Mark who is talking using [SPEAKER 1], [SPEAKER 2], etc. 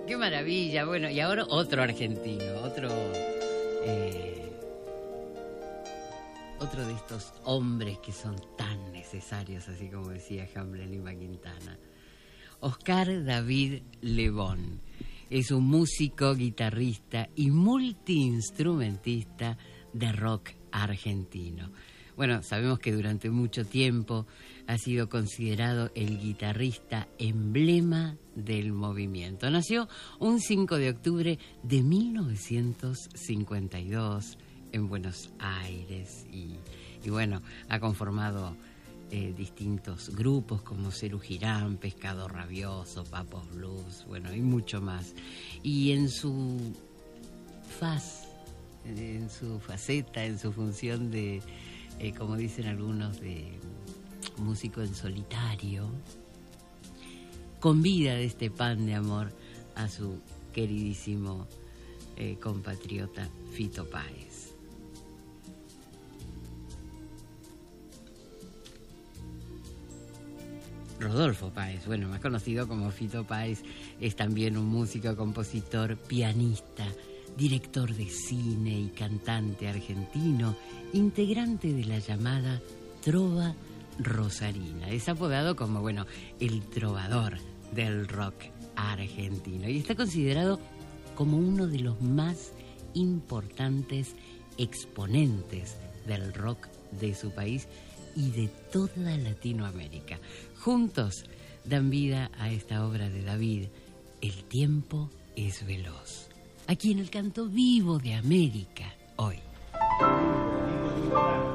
[SPEAKER 1] Qué maravilla. Bueno, y ahora otro argentino, otro de estos hombres que son tan necesarios, así como decía Hamlet Lima Quintana. Oscar David Lebón es un músico, guitarrista y multiinstrumentista de rock argentino. Bueno, sabemos que durante mucho tiempo ha sido considerado el guitarrista emblema del movimiento. Nació un 5 de octubre de 1952 en Buenos Aires y bueno, ha conformado distintos grupos como Cerú Girán, Pescado Rabioso, Papos Blues, bueno, y mucho más. Y en su faceta, en su función de, como dicen algunos, de músico en solitario, convida de este pan de amor a su queridísimo compatriota Fito Páez. Rodolfo Páez, bueno, más conocido como Fito Páez, es también un músico, compositor, pianista, director de cine y cantante argentino, integrante de la llamada Trova Rosarina. Es apodado como, bueno, el trovador del rock argentino y está considerado como uno de los más importantes exponentes del rock de su país y de toda Latinoamérica. Juntos dan vida a esta obra de David, El tiempo es veloz. Aquí en el canto vivo de América, hoy.